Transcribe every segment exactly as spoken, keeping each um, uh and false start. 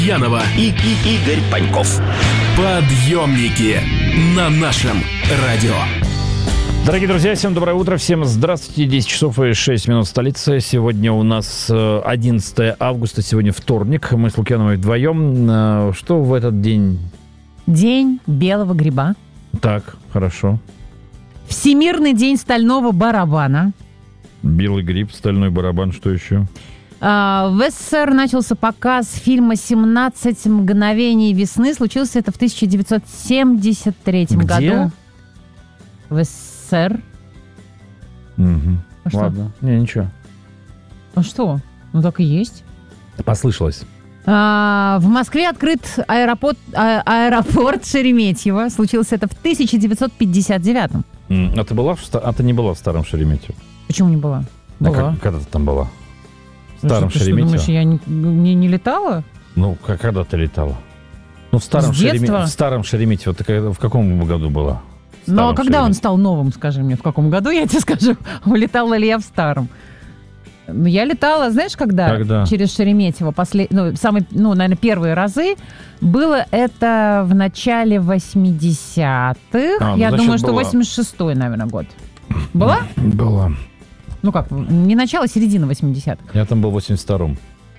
Янова и, и Игорь Паньков. Подъемники на нашем радио. Дорогие друзья, всем доброе утро, всем здравствуйте. десять часов и шесть минут в столице. Сегодня у нас одиннадцатое августа, сегодня вторник. Мы с Лукьяновой вдвоем. Что в этот день? День белого гриба. Так, хорошо. Всемирный день стального барабана. Белый гриб, стальной барабан, что еще? В СССР начался показ фильма «семнадцать мгновений весны». Случилось это в тысяча девятьсот семьдесят третьем Где? году. В СССР. Угу. А что? Ладно, не, ничего. А что? Ну так и есть. Послышалось. А, в Москве открыт аэропорт, а, аэропорт Шереметьево. Случилось это в тысяча девятьсот пятьдесят девятом. А ты была в, а ты не была в старом Шереметьево? Почему не была? А Была. как, когда ты там была? В старом Что, ты Шереметьево? что, думаешь, я не, не, не летала? Ну, как, когда ты летала? Ну, в старом, С детства? Шереме... в старом Шереметьево ты когда, в каком году была? В Ну, а старом когда он Шереметьево. стал новым, скажи мне, в каком году, я тебе скажу, улетала ли я в старом. Ну, я летала, знаешь, когда? Когда? Через Шереметьево, послед... ну, самые, ну, наверное, первые разы. Было это в начале восьмидесятых. А, ну, я значит, думаю, что была. восемьдесят шестой, наверное, год. Была? Была. Ну как, не начало, а середина восьмидесятых. Я там был в восемьдесят втором.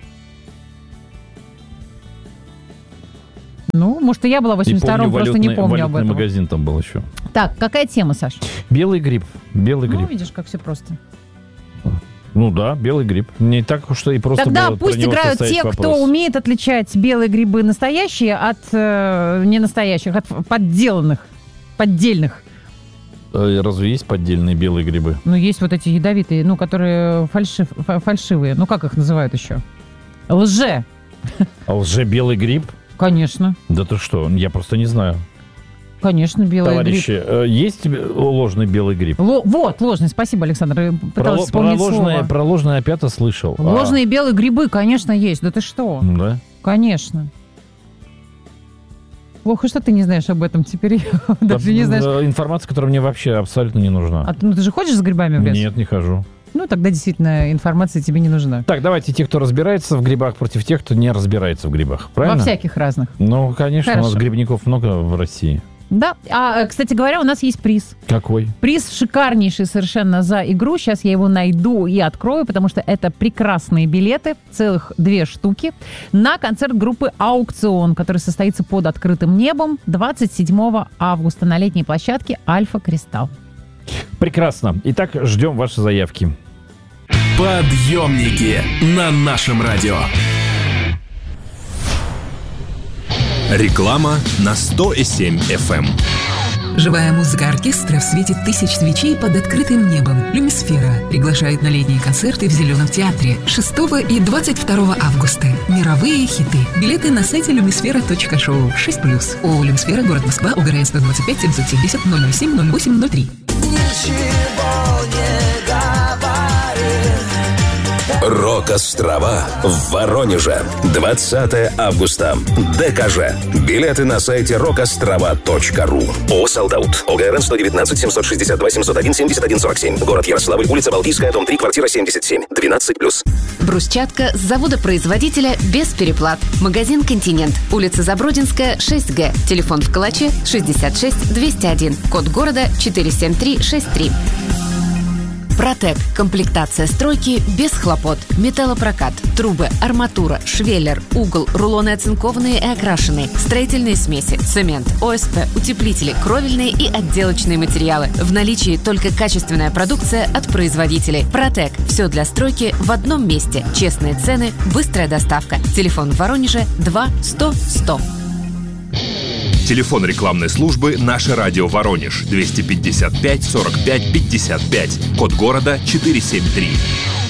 Ну, может, и я была в восемьдесят втором, просто не помню об этом. Магазин там был еще. Так, какая тема, Саш? Белый гриб. Белый Ну, гриб. видишь, как все просто. Ну да, белый гриб. Не так уж и просто Тогда было пусть про него играют составить те, вопрос. кто умеет отличать белые грибы настоящие от э, ненастоящих, от подделанных, поддельных. Э, Разве есть поддельные белые грибы? Ну, есть вот эти ядовитые, ну, которые фальшив, фа- фальшивые. Ну, как их называют еще? Лже. А лже-белый гриб? Конечно. Да ты что, я просто не знаю. Конечно, белый Товарищи, гриб. э, есть тебе ложный белый гриб? Ло- вот, ложный. Спасибо, Александр. Я Про, пыталась про вспомнить ложное, слово. про ложное опята слышал. А, Ложные белые грибы, конечно, есть. Да ты что? да? Конечно. Плохо, что ты не знаешь об этом теперь. Даже не знаешь. Э, Информация, которая мне вообще абсолютно не нужна. А ты, ну, ты же ходишь с грибами в лес? Нет, не хожу. Ну, тогда действительно информация тебе не нужна. Так, давайте те, кто разбирается в грибах, против тех, кто не разбирается в грибах. Правильно? Во всяких разных. Ну, конечно, Хорошо. у нас грибников много в России. Да. А, кстати говоря, у нас есть приз. Какой? Приз шикарнейший совершенно за игру. Сейчас я его найду и открою, потому что это прекрасные билеты, целых две штуки, на концерт группы «Аукцион», который состоится под открытым небом двадцать седьмого августа на летней площадке «Альфа Кристалл». Прекрасно. Итак, ждем ваши заявки. Подъемники на нашем радио. Реклама на сто и семь эф эм. Живая музыка оркестра в свете тысяч свечей под открытым небом. «Люмисфера» приглашает на летние концерты в Зеленом театре шестого и двадцать второго августа. Мировые хиты. Билеты на сайте люмисфера точка шоу. шесть плюс. ООО «Люмисфера», город Москва, УГРН сто двадцать пять семьсот семьдесят ноль ноль семь ноль восемь ноль три. Рок-острова в Воронеже. двадцатого августа. ДКЖ. Билеты на сайте рок острова точка ру. ООО «Солдаут». ОГРН сто девятнадцать семьсот шестьдесят два семьсот один семьдесят один сорок семь. Город Ярославль, улица Балтийская, дом три, квартира семьдесят семь. двенадцать плюс. Брусчатка с завода-производителя без переплат. Магазин «Континент». Улица Забродинская, шесть Г. Телефон в Калаче шестьдесят шесть двести один. Код города четыре семь три шесть три. Протек. Комплектация стройки без хлопот. Металлопрокат, трубы, арматура, швеллер, угол, рулоны оцинкованные и окрашенные, строительные смеси, цемент, ОСП, утеплители, кровельные и отделочные материалы. В наличии только качественная продукция от производителей. Протек. Все для стройки в одном месте. Честные цены, быстрая доставка. Телефон в Воронеже два сто сто. Телефон рекламной службы «Наше радио Воронеж» двести пятьдесят пять сорок пять пятьдесят пять. Код города четыре семь три.